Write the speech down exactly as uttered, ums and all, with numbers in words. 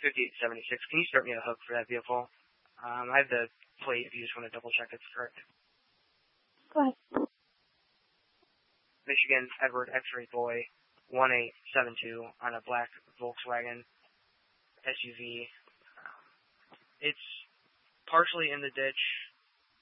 fifty-eight seventy-six. Can you start me a hook for that vehicle? Um, I have the plate if you just want to double check it's correct. Go ahead. Michigan Edward X-ray boy one eight seven two on a black Volkswagen S U V. Um, it's partially in the ditch.